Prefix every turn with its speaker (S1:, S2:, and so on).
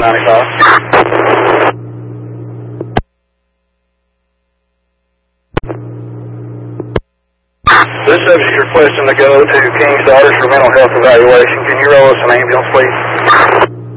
S1: 95. This subject is requesting to go to King's Daughters for mental health evaluation. Can you roll us an ambulance, please?